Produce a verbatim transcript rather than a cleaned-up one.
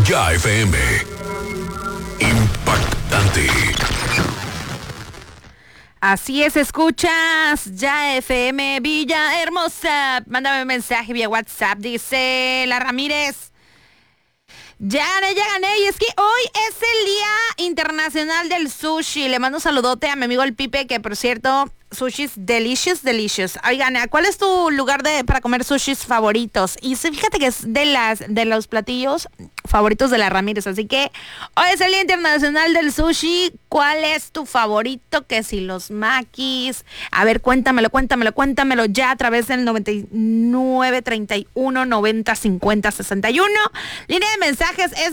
Ya F M. Impactante. Así es, escuchas Ya F M Villahermosa. Mándame un mensaje vía WhatsApp, dice la Ramírez. Ya gané, ya gané. Y es que hoy es el Día Internacional del Sushi. Le mando un saludote a mi amigo el Pipe, que por cierto, sushis delicious, delicious. Oigan, ¿cuál es tu lugar de para comer sushis favoritos? Y sí, fíjate que es de las de los platillos favoritos de la Ramírez. Así que hoy es el Día Internacional del Sushi. ¿Cuál es tu favorito? Que si los makis. A ver, cuéntamelo, cuéntamelo, cuéntamelo ya a través del noventa y nueve, treinta y uno, noventa, cincuenta, sesenta y uno. Línea de mensajes es